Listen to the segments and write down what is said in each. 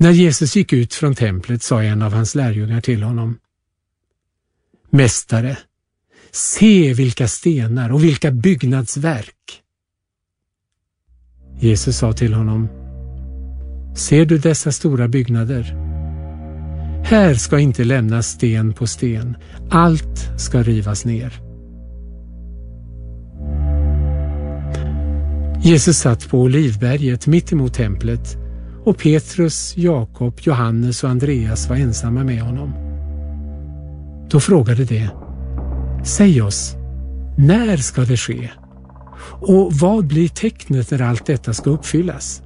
När Jesus gick ut från templet sa en av hans lärjungar till honom: Mästare, se vilka stenar och vilka byggnadsverk. Jesus sa till honom: Ser du dessa stora byggnader? Här ska inte lämnas sten på sten, allt ska rivas ner. Jesus satt på Olivberget mitt emot templet och Petrus, Jakob, Johannes och Andreas var ensamma med honom. Då frågade de: Säg oss, när ska det ske? Och vad blir tecknet när allt detta ska uppfyllas?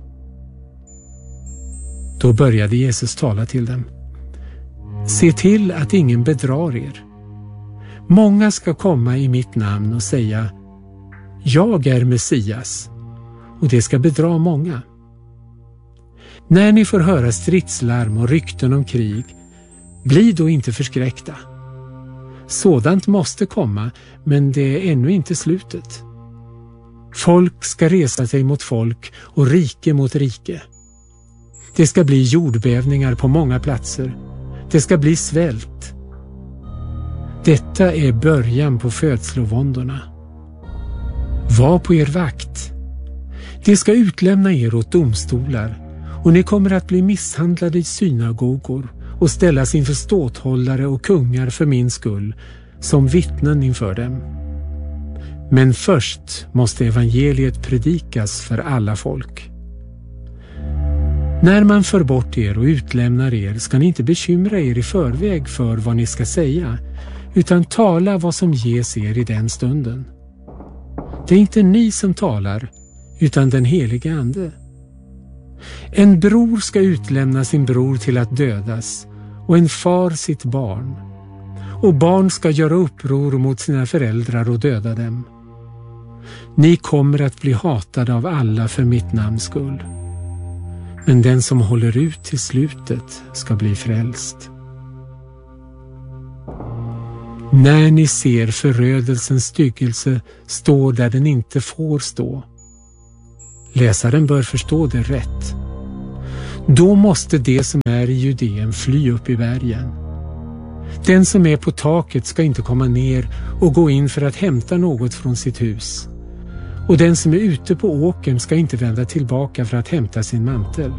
Då började Jesus tala till dem: Se till att ingen bedrar er. Många ska komma i mitt namn och säga: Jag är Messias, och det ska bedra många. När ni får höra stridslarm och rykten om krig, bli då inte förskräckta. Sådant måste komma, men det är ännu inte slutet. Folk ska resa sig mot folk och rike mot rike. Det ska bli jordbävningar på många platser. Det ska bli svält. Detta är början på födslovåndorna. Var på er vakt. De ska utlämna er åt domstolar, och ni kommer att bli misshandlade i synagogor och ställas inför ståthållare och kungar för min skull, som vittnen inför dem. Men först måste evangeliet predikas för alla folk. När man för bort er och utlämnar er ska ni inte bekymra er i förväg för vad ni ska säga, utan tala vad som ges er i den stunden. Det är inte ni som talar, utan den helige Ande. En bror ska utlämna sin bror till att dödas, och en far sitt barn. Och barn ska göra uppror mot sina föräldrar och döda dem. Ni kommer att bli hatade av alla för mitt namns skull. Men den som håller ut till slutet ska bli frälst. När ni ser förödelsens styggelse stå där den inte får stå. Läsaren bör förstå det rätt. Då måste det som är i Judeen fly upp i bergen. Den som är på taket ska inte komma ner och gå in för att hämta något från sitt hus. Och den som är ute på åkern ska inte vända tillbaka för att hämta sin mantel.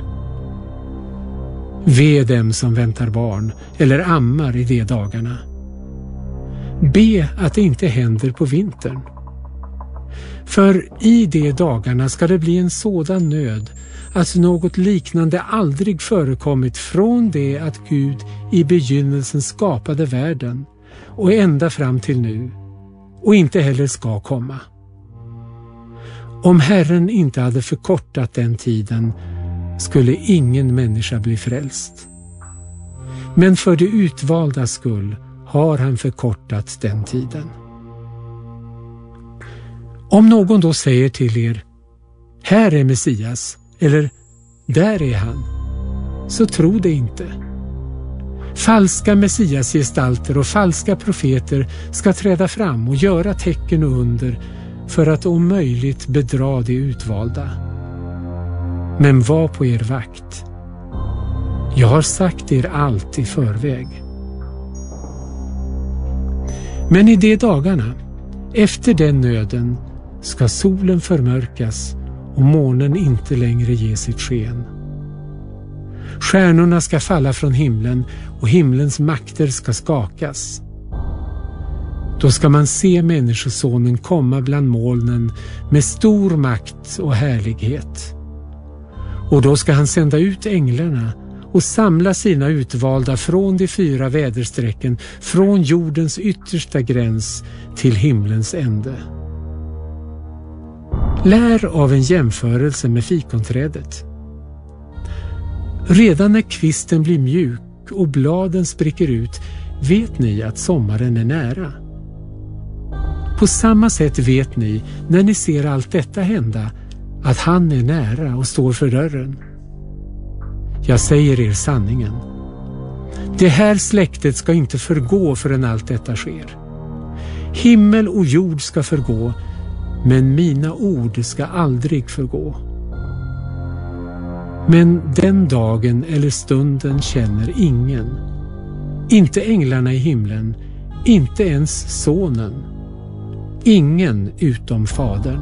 Ve dem som väntar barn eller ammar i de dagarna. Be att det inte händer på vintern. För i de dagarna ska det bli en sådan nöd att något liknande aldrig förekommit från det att Gud i begynnelsen skapade världen och ända fram till nu, och inte heller ska komma. Om Herren inte hade förkortat den tiden skulle ingen människa bli frälst. Men för de utvalda skull har han förkortat den tiden. Om någon då säger till er: här är Messias, eller där är han, så tro det inte. Falska messiasgestalter och falska profeter ska träda fram och göra tecken och under för att om möjligt bedra de utvalda. Men var på er vakt. Jag har sagt er allt i förväg. Men i de dagarna, efter den nöden, ska solen förmörkas och månen inte längre ge sitt sken. Stjärnorna ska falla från himlen och himlens makter ska skakas. Då ska man se människosonen komma bland molnen med stor makt och härlighet. Och då ska han sända ut änglarna och samla sina utvalda från de 4 väderstrecken, från jordens yttersta gräns till himlens ände. Lär av en jämförelse med fikonträdet. Redan när kvisten blir mjuk och bladen spricker ut vet ni att sommaren är nära. På samma sätt vet ni, när ni ser allt detta hända, att han är nära och står för dörren. Jag säger er sanningen. Det här släktet ska inte förgå förrän allt detta sker. Himmel och jord ska förgå, men mina ord ska aldrig förgå. Men den dagen eller stunden känner ingen. Inte änglarna i himlen, inte ens sonen. Ingen utom fadern.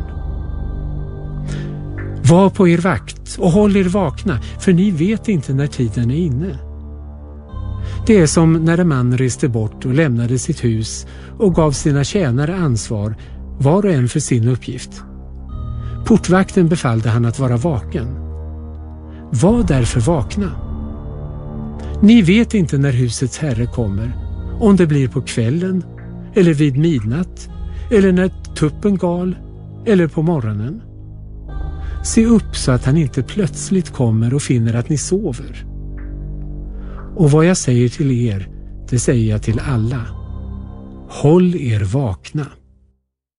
Var på er vakt och håll er vakna, för ni vet inte när tiden är inne. Det är som när en man reste bort och lämnade sitt hus och gav sina tjänare ansvar, var och en för sin uppgift. Portvakten befallde han att vara vaken. Var därför vakna. Ni vet inte när husets herre kommer, om det blir på kvällen eller vid midnatt eller när tuppen gal eller på morgonen. Se upp så att han inte plötsligt kommer och finner att ni sover. Och vad jag säger till er, det säger jag till alla. Håll er vakna.